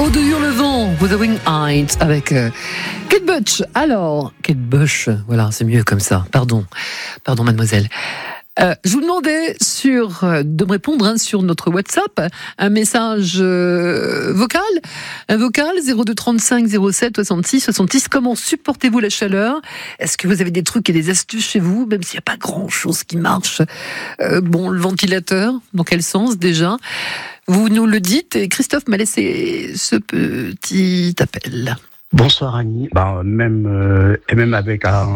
Au de Hurlevent, Wuthering Heights avec Kate Bush. Alors, Kate Bush, voilà, c'est mieux comme ça. Pardon, mademoiselle. Je vous demandais de me répondre sur notre WhatsApp, un message vocal, 02 35 07 66 66. Comment supportez-vous la chaleur ? Est-ce que vous avez des trucs et des astuces chez vous, même s'il n'y a pas grand-chose qui marche ? Le ventilateur, dans quel sens déjà ? Vous nous le dites, et Christophe m'a laissé ce petit appel. Bonsoir Annie. Même avec un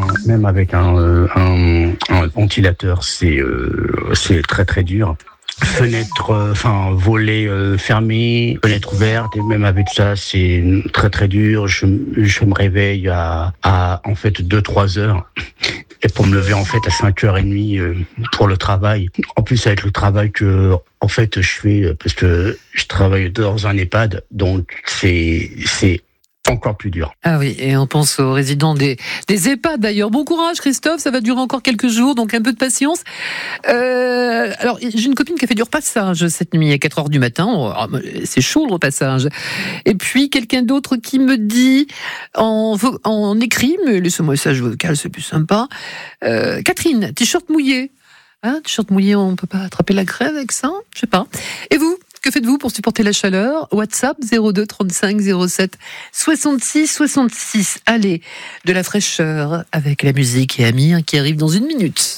ventilateur, c'est très très dur. Fenêtre, volets fermés, fenêtre ouverte, et même avec ça, c'est très très dur. Je me réveille à 2-3 heures. Et pour me lever à 5h30 pour le travail. En plus avec le travail que je fais, parce que je travaille dans un EHPAD, donc c'est encore plus dur. Ah oui, et on pense aux résidents des EHPAD d'ailleurs. Bon courage Christophe, ça va durer encore quelques jours, donc un peu de patience. Alors, j'ai une copine qui a fait du repassage cette nuit à 4h du matin. C'est chaud le repassage. Et puis, quelqu'un d'autre qui me dit en écrit, mais laissez-moi un message vocal, c'est plus sympa. Catherine, t-shirt mouillé. T-shirt mouillé, on peut pas attraper la grève avec ça ? Je sais pas. Et vous ? Que faites-vous pour supporter la chaleur ? WhatsApp 02 35 07 66 66. Allez, de la fraîcheur avec la musique et Amir qui arrive dans 1 minute.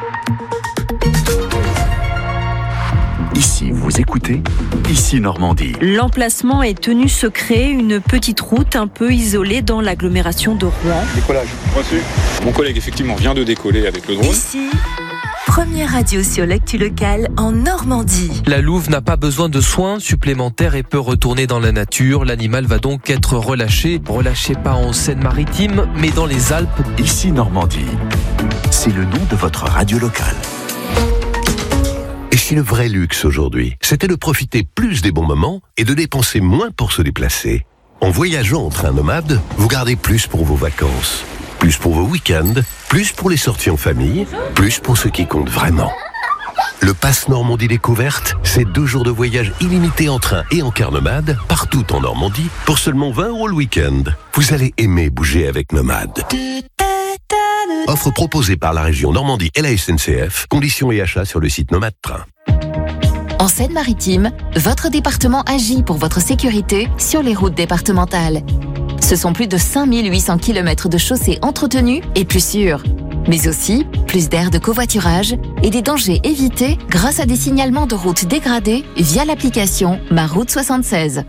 Ici, vous écoutez Ici Normandie. L'emplacement est tenu secret, une petite route un peu isolée dans l'agglomération de Rouen. Décollage. Reçu. Mon collègue, effectivement, vient de décoller avec le drone. Ici, première radio sur l'actu locale en Normandie. La louve n'a pas besoin de soins supplémentaires et peut retourner dans la nature. L'animal va donc être relâché. Relâché pas en Seine-Maritime, mais dans les Alpes. Ici Normandie. C'est le nom de votre radio locale. Et si le vrai luxe aujourd'hui, c'était de profiter plus des bons moments et de dépenser moins pour se déplacer ? En voyageant en train nomade, vous gardez plus pour vos vacances, plus pour vos week-ends, plus pour les sorties en famille, plus pour ce qui compte vraiment. Le Pass Normandie Découverte, c'est 2 jours de voyage illimité en train et en car nomade, partout en Normandie, pour seulement 20 € le week-end. Vous allez aimer bouger avec Nomade. Offre proposée par la région Normandie et la SNCF. Conditions et achats sur le site Nomade Train. En Seine-Maritime, votre département agit pour votre sécurité sur les routes départementales. Ce sont plus de 5800 km de chaussées entretenues et plus sûres. Mais aussi plus d'aires de covoiturage et des dangers évités grâce à des signalements de routes dégradées via l'application Ma Route 76.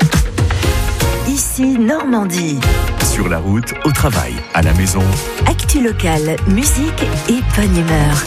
Ici Normandie. Sur la route, au travail, à la maison. Actu locale, musique et bonne humeur.